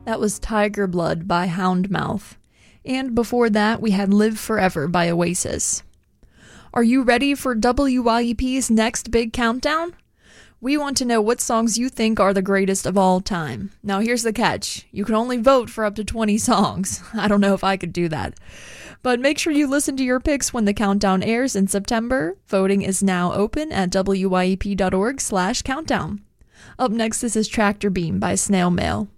That was Tiger Blood by Houndmouth. And before that, we had Live Forever by Oasis. Are you ready for WYEP's next big countdown? We want to know what songs you think are the greatest of all time. Now here's the catch. You can only vote for up to 20 songs. I don't know if I could do that. But make sure you listen to your picks when the countdown airs in September. Voting is now open at wyep.org/countdown. Up next, this is Tractor Beam by Snail Mail.